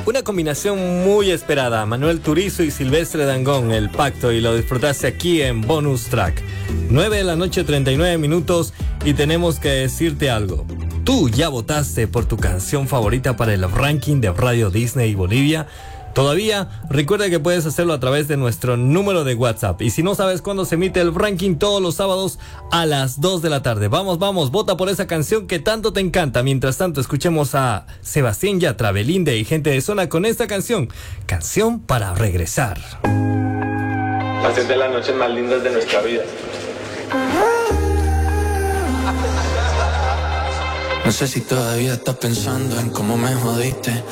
Una combinación muy esperada, Manuel Turizo y Silvestre Dangond, El Pacto, y lo disfrutaste aquí en Bonus Track. 9:39 y tenemos que decirte algo. ¿Tú ya votaste por tu canción favorita para el ranking de Radio Disney Bolivia? Todavía, recuerda que puedes hacerlo a través de nuestro número de WhatsApp. Y si no sabes cuándo se emite el ranking, todos los sábados a las 2 de la tarde. Vamos, vota por esa canción que tanto te encanta. Mientras tanto, escuchemos a Sebastián Yatra, Belinda y Gente de Zona con esta canción. Canción para regresar. Hacer de las noches más lindas de nuestra vida. No sé si todavía estás pensando en cómo me jodiste.